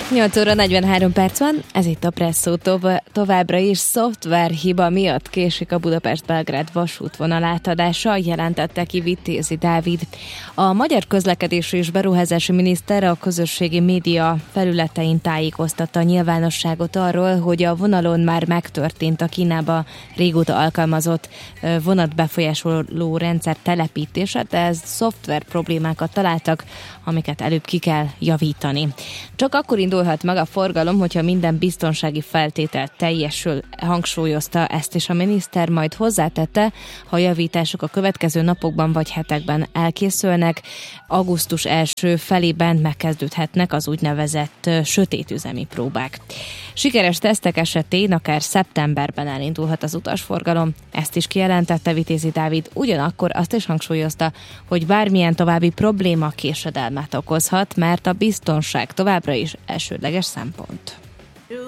8 óra 43 perc van, ez itt a Presszó, továbbra is szoftverhiba miatt késik a Budapest-Belgrád vasútvonal átadása, jelentette ki Vitézi Dávid. A Magyar Közlekedési és Beruházási Miniszter a közösségi média felületein tájékoztatta a nyilvánosságot arról, hogy a vonalon már megtörtént a Kínába régóta alkalmazott vonatbefolyásoló rendszer telepítése, de ez szoftver problémákat találtak, amiket előbb ki kell javítani. Csak akkor indulhat meg a forgalom, hogyha minden biztonsági feltétel teljesül, hangsúlyozta ezt is a miniszter, majd hozzátette, ha a javítások a következő napokban vagy hetekben elkészülnek, augusztus első felében megkezdődhetnek az úgynevezett sötétüzemi próbák. Sikeres tesztek esetén akár szeptemberben elindulhat az utasforgalom, ezt is kijelentette Vitézi Dávid, ugyanakkor azt is hangsúlyozta, hogy bármilyen további probléma késedelmet okozhat, mert a biztonság továbbra is elsődleges szempont.